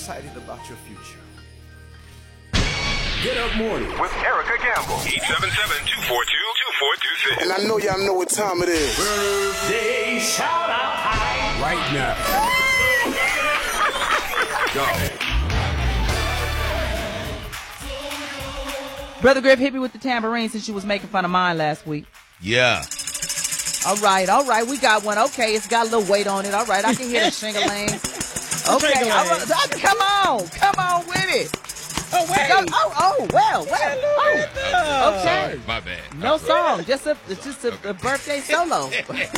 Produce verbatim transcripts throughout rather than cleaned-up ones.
excited about your future. Get Up Morning with Erica Campbell. eight seven seven, two four two, two four two six. And I know y'all know what time it is. Birthday shout out time. Right now. Go. Brother Griff hit me with the tambourine since you was making fun of mine last week. Yeah. All right, all right. We got one. Okay, it's got a little weight on it. All right, I can hear the shingling. Okay, all right. Come on. Come on with it. Oh, wait. Oh, oh, oh, well, well. Oh, okay. Sorry, my bad. No song. Just a, it's just a, a birthday solo.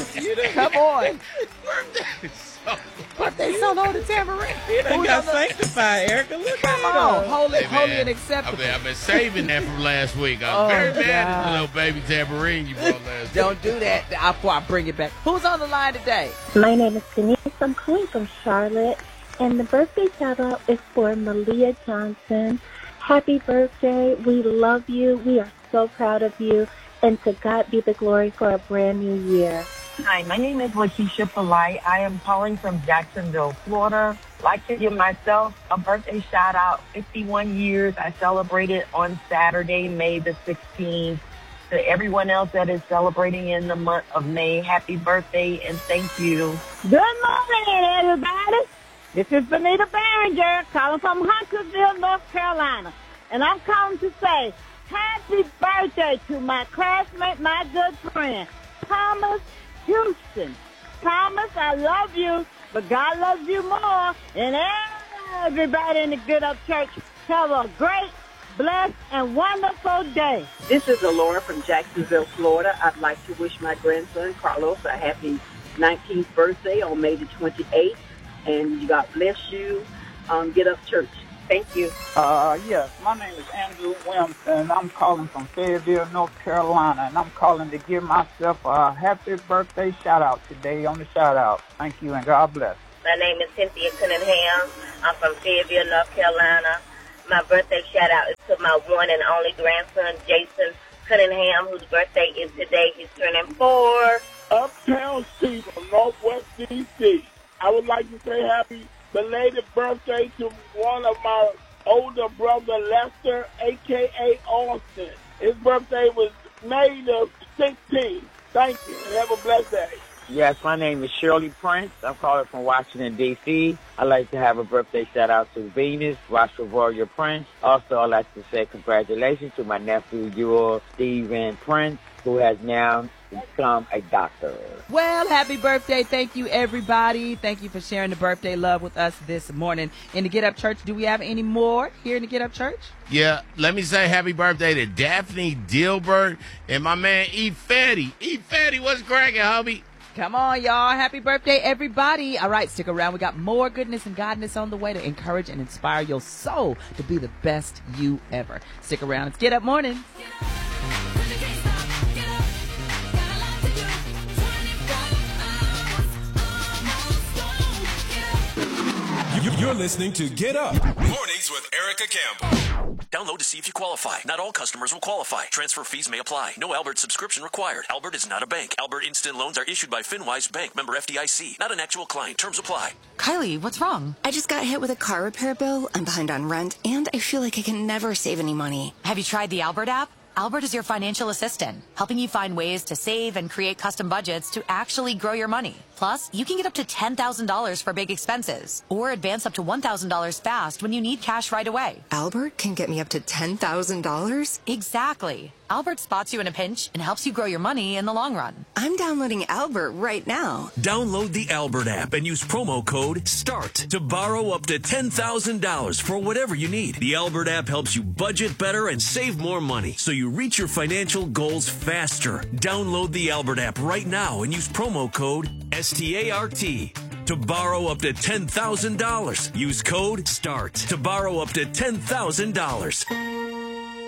Come on. Birthday solo. Birthday solo on the tambourine. You done got sanctified, Erica. Look Come at on. her. Holy, Hey, holy man, and acceptable. I've been, I've been saving that from last week. I'm Oh, very mad at God. the little baby tambourine you brought last Don't week. do that before I bring it back. Who's on the line today? My name is Denise. I'm calling from Charlotte, and the birthday shout-out is for Malia Johnson. Happy birthday. We love you. We are so proud of you, and to God be the glory for a brand new year. Hi, my name is Lakeisha Polite. I am calling from Jacksonville, Florida. I'd like to give myself a birthday shout-out. fifty-one years. I celebrated on Saturday, May the sixteenth. To everyone else that is celebrating in the month of May, happy birthday and thank you. Good morning, everybody. This is Benita Barringer calling from Huntersville, North Carolina. And I'm calling to say happy birthday to my classmate, my good friend, Thomas Houston. Thomas, I love you, but God loves you more. And everybody in the Get Up Church, have a great, blessed, and wonderful day. This is Alora from Jacksonville, Florida. I'd like to wish my grandson, Carlos, a happy nineteenth birthday on May the twenty-eighth. And God bless you. Um, Get Up Church. Thank you. Uh, yes, my name is Andrew Williamson. I'm calling from Fayetteville, North Carolina, and I'm calling to give myself a happy birthday shout-out today on the shout-out. Thank you, and God bless. My name is Cynthia Cunningham. I'm from Fayetteville, North Carolina. My birthday shout-out is to my one and only grandson, Jason Cunningham, whose birthday is today. He's turning four. Uptown Steve from Northwest D C I would like to say happy belated birthday to one of my older brother, Lester, a k a. Austin. His birthday was May the sixteenth. Thank you, and have a blessed day. Yes, my name is Shirley Prince. I'm calling from Washington, D C I'd like to have a birthday shout-out to Venus, Rochelle Warrior Prince. Also, I'd like to say congratulations to my nephew, Jewel Stephen Prince, who has now become a doctor. Well, happy birthday. Thank you, everybody. Thank you for sharing the birthday love with us this morning. In the Get Up Church, do we have any more here in the Get Up Church? Yeah, let me say happy birthday to Daphne Dilbert and my man E. Fetty. E. Fetty, what's cracking, hubby? Come on, y'all. Happy birthday, everybody. All right, stick around. We got more goodness and godness on the way to encourage and inspire your soul to be the best you ever. Stick around. It's Get Up Morning. You're listening to Get Up Mornings with Erica Campbell. Download to see if you qualify. Not all customers will qualify. Transfer fees may apply. No Albert subscription required. Albert is not a bank. Albert Instant Loans are issued by FinWise Bank, member F D I C. Not an actual client. Terms apply. Kylie, what's wrong? I just got hit with a car repair bill. I'm behind on rent, and I feel like I can never save any money. Have you tried the Albert app? Albert is your financial assistant, helping you find ways to save and create custom budgets to actually grow your money. Plus, you can get up to ten thousand dollars for big expenses or advance up to one thousand dollars fast when you need cash right away. Albert can get me up to ten thousand dollars? Exactly. Albert spots you in a pinch and helps you grow your money in the long run. I'm downloading Albert right now. Download the Albert app and use promo code START to borrow up to ten thousand dollars for whatever you need. The Albert app helps you budget better and save more money so you reach your financial goals faster. Download the Albert app right now and use promo code START to borrow up to ten thousand dollars. Use code START to borrow up to ten thousand dollars.